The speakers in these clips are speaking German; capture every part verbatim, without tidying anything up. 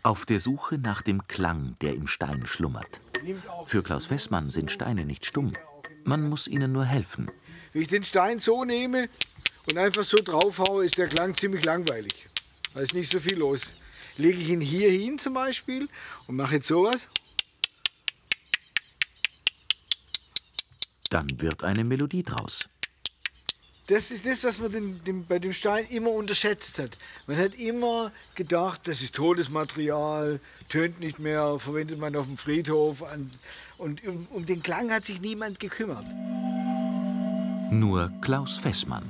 Auf der Suche nach dem Klang, der im Stein schlummert. Für Klaus Fessmann sind Steine nicht stumm. Man muss ihnen nur helfen. Wenn ich den Stein so nehme und einfach so draufhaue, ist der Klang ziemlich langweilig. Da ist nicht so viel los. Lege ich ihn hier hin zum Beispiel und mache jetzt sowas. Dann wird eine Melodie draus. Das ist das, was man den, den, bei dem Stein immer unterschätzt hat. Man hat immer gedacht, das ist totes Material, tönt nicht mehr, verwendet man auf dem Friedhof. Und um, um den Klang hat sich niemand gekümmert. Nur Klaus Fessmann.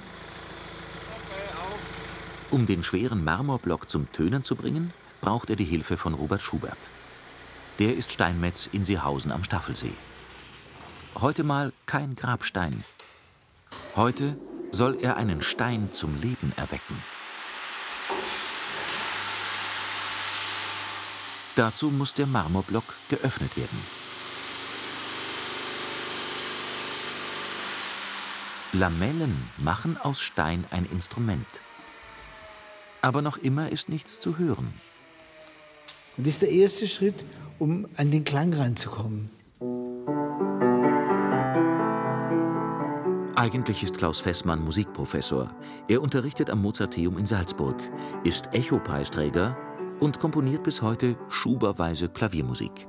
Um den schweren Marmorblock zum Tönen zu bringen, braucht er die Hilfe von Robert Schubert. Der ist Steinmetz in Seehausen am Staffelsee. Heute mal kein Grabstein. Heute soll er einen Stein zum Leben erwecken. Dazu muss der Marmorblock geöffnet werden. Lamellen machen aus Stein ein Instrument. Aber noch immer ist nichts zu hören. Und das ist der erste Schritt, um an den Klang ranzukommen. Eigentlich ist Klaus Fessmann Musikprofessor. Er unterrichtet am Mozarteum in Salzburg, ist Echo-Preisträger und komponiert bis heute schuberweise Klaviermusik.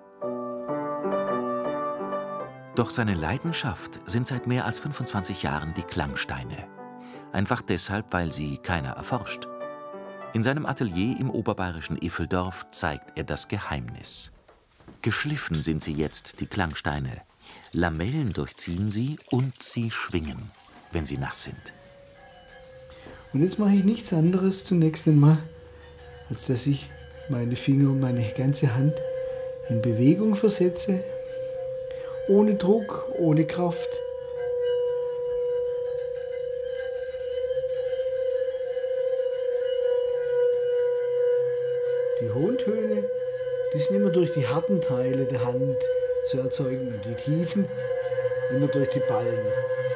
Doch seine Leidenschaft sind seit mehr als fünfundzwanzig Jahren die Klangsteine. Einfach deshalb, weil sie keiner erforscht. In seinem Atelier im oberbayerischen Iffeldorf zeigt er das Geheimnis. Geschliffen sind sie jetzt, die Klangsteine. Lamellen durchziehen sie und sie schwingen, wenn sie nass sind. Und jetzt mache ich nichts anderes zunächst einmal, als dass ich meine Finger und meine ganze Hand in Bewegung versetze, ohne Druck, ohne Kraft. Die hohen Töne, die sind immer durch die harten Teile der Hand zu erzeugen und die tiefen immer durch die Ballen.